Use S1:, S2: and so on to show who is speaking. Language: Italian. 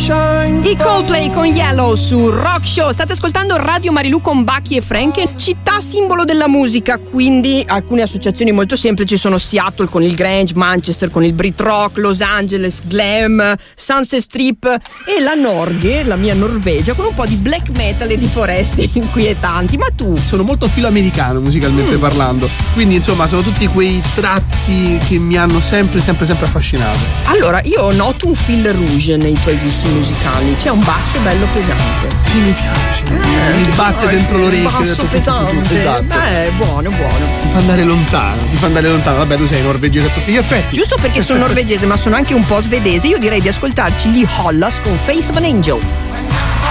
S1: I Coldplay con Yellow su Rock Show. State ascoltando Radio Marilù con Bucky e Frank, città simbolo della musica, quindi alcune associazioni molto semplici sono Seattle con il Grange, Manchester con il Brit Rock, Los Angeles Glam, Sunset Strip e la Norge, la mia Norvegia, con un po' di black metal e di foreste inquietanti. Ma tu?
S2: Sono molto filoamericano musicalmente parlando, quindi insomma sono tutti quei tratti che mi hanno sempre affascinato.
S1: Allora, io noto un fil rouge nei tuoi gusti musicali, c'è un basso bello pesante.
S2: Sì, mi piace, mi batte dentro l'orecchio.
S1: Un basso pesante.
S2: Esatto.
S1: Buono.
S2: Ti fa andare lontano. Vabbè, tu sei norvegese a tutti gli effetti.
S1: Giusto perché sono norvegese, ma sono anche un po' svedese, io direi di ascoltarci gli Hollas con Face of an Angel.